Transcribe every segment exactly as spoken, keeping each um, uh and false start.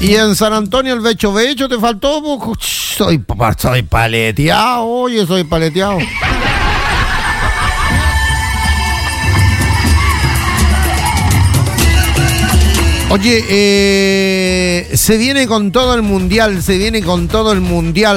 Y en San Antonio el Becho Becho te faltó, po. Soy, soy paleteado, oye, soy paleteado. Oye, eh, se viene con todo el mundial, se viene con todo el mundial.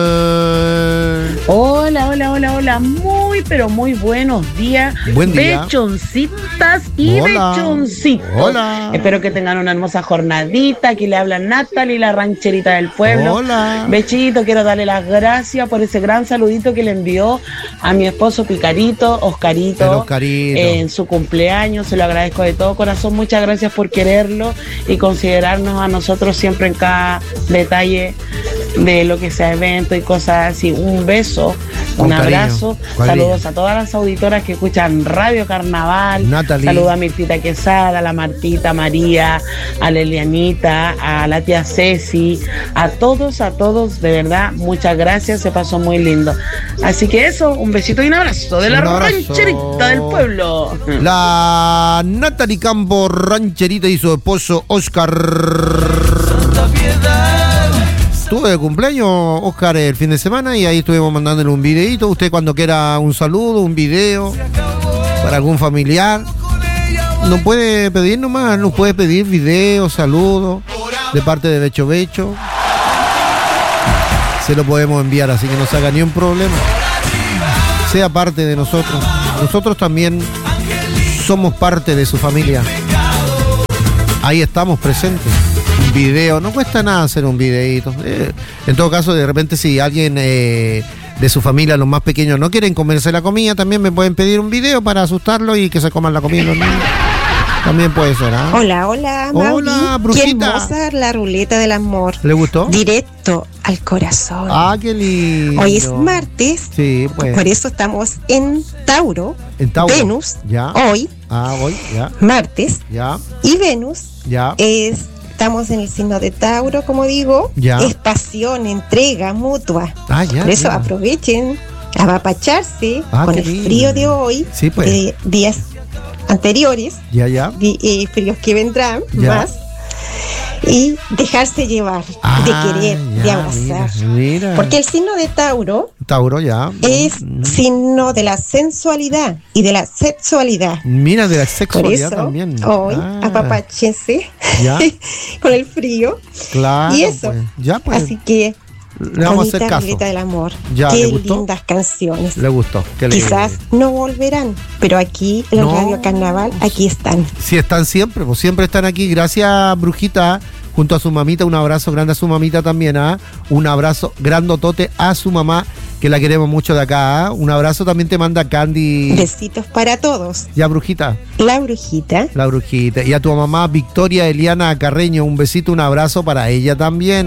Hola, hola, hola, hola, muy, pero muy buenos días. Buen día. Bechoncitas y Hola. bechoncitos. Hola. Espero que tengan una hermosa jornadita. Aquí le habla Natalie, la rancherita del pueblo. Hola. Bechito, quiero darle las gracias por ese gran saludito que le envió a mi esposo Picarito, Oscarito, El Oscarito. eh, en su cumpleaños. Se lo agradezco de todo corazón. Muchas gracias por quererlo y considerarnos a nosotros siempre en cada detalle de lo que sea evento y cosas así. Un beso, Con un cariño, abrazo, cariño. saludos a todas las auditoras que escuchan Radio Carnaval. Natalie. Saludos a Mirtita Quesada, a la Martita, a María, a la Elianita, a la tía Ceci, a todos, a todos, de verdad, muchas gracias, se pasó muy lindo. Así que eso, un besito y un abrazo de la Un abrazo. rancherita del pueblo. La Natalie Campo, rancherita, y su esposo Oscar. Estuve de cumpleaños, Oscar, el fin de semana, y ahí estuvimos mandándole un videito. Usted cuando quiera un saludo, un video para algún familiar, nos puede pedir nomás, nos puede pedir videos, saludos de parte de Becho Becho. Se lo podemos enviar, así que no se haga ni un problema. Sea parte de nosotros. Nosotros también somos parte de su familia. Ahí estamos presentes. Un video, no cuesta nada hacer un videito. Eh, en todo caso, de repente, si alguien eh, de su familia, los más pequeños, no quieren comerse la comida, también me pueden pedir un video para asustarlos y que se coman la comida los niños. También puede ser, ¿ah? Hola, hola, Mauri. Hola, Qué brujita. hermosa la ruleta del amor. ¿Le gustó? Directo al corazón. Ah, qué lindo. Hoy es martes. Sí, pues. Por eso estamos en Tauro. En Tauro. Venus. Ya. Hoy, Ah, voy, ya, martes. ya, Y Venus ya. es. Estamos en el signo de Tauro, como digo. Ya. Es pasión, entrega mutua. Ah, ya. Por eso ya. aprovechen a apapacharse Ah, con qué el lindo. frío de hoy, Sí, pues. de días anteriores, Ya, ya. di- eh, fríos que vendrán Ya. más, y dejarse llevar, Ah, de querer, ya, de abrazar. Mira, mira. Porque el signo de Tauro Tauro, ya. es Mm. signo de la sensualidad y de la sexualidad. Mira, de la Por sexualidad eso, también. hoy, Ah, apapáchense Ya. con el frío. Claro. y eso. Pues. Ya, pues. Así que, le vamos a hacer bonita caso. ruleta del amor. Ya, Qué ¿le gustó? lindas canciones. Le gustó. Qué lindo. Quizás no volverán, pero aquí en No. Radio Carnaval, aquí están. Sí, están siempre, pues siempre están aquí. Gracias, Brujita, junto a su mamita. Un abrazo grande a su mamita también, ¿ah? Un abrazo grandotote a su mamá, que la queremos mucho de acá, ¿ah? Un abrazo también te manda Candy. Besitos para todos. Ya, Brujita, La brujita. la Brujita. Y a tu mamá, Victoria Eliana Carreño, un besito, un abrazo para ella también.